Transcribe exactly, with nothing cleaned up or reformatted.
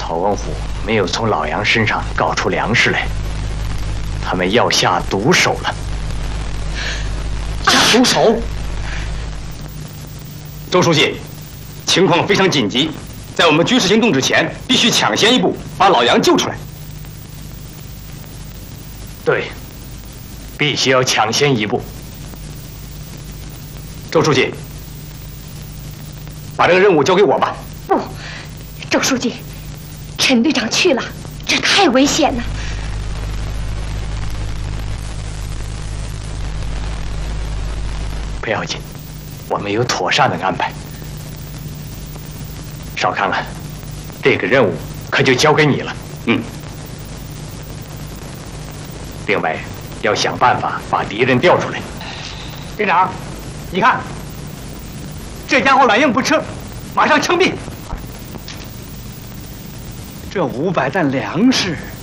曹王府没有从老杨身上搞出粮食来，他们要下毒手了。 下毒手？周书记，情况非常紧急，在我们军事行动之前，必须抢先一步把老杨救出来。 对，必须要抢先一步。 周书记，把这个任务交给我吧。 不，周书记，陈队长去了，这太危险了。 不要紧，我们有妥善的安排。少康啊，这个任务可就交给你了。 嗯。 另外，要想办法把敌人调出来。 队长，你看，这家伙软硬不吃，马上枪毙。这五百担粮食